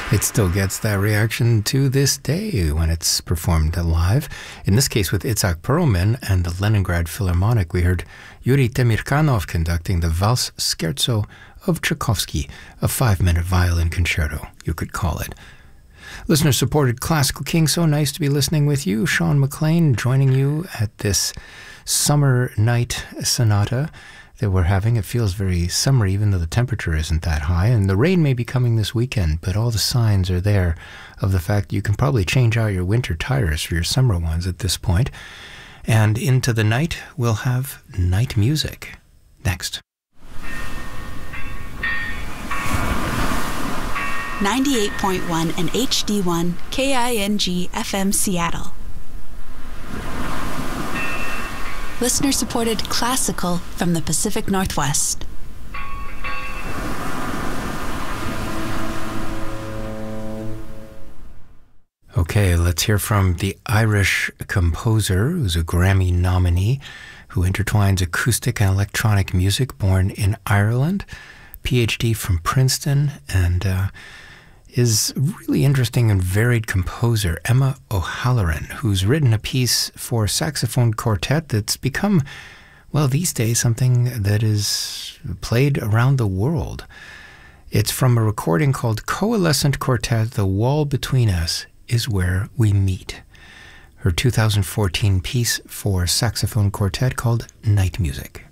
It still gets that reaction to this day when it's performed live. In this case with Itzhak Perlman and the Leningrad Philharmonic, we heard Yuri Temirkanov conducting the Valse Scherzo of Tchaikovsky, a 5-minute violin concerto, you could call it. Listener-supported Classical King, so nice to be listening with you. Sean McLean joining you at this summer night sonata that we're having. It feels very summery, even though the temperature isn't that high. And the rain may be coming this weekend, but all the signs are there of the fact you can probably change out your winter tires for your summer ones at this point. And into the night, we'll have night music. Next. 98.1 and HD1 KING FM Seattle. Listener-supported classical from the Pacific Northwest. Okay, let's hear from the Irish composer who's a Grammy nominee who intertwines acoustic and electronic music, born in Ireland, PhD from Princeton, and is a really interesting and varied composer, Emma O'Halloran, who's written a piece for saxophone quartet that's become, well, these days, something that is played around the world. It's from a recording called Coalescent Quartet, The Wall Between Us is Where We Meet. Her 2014 piece for saxophone quartet called Night Music.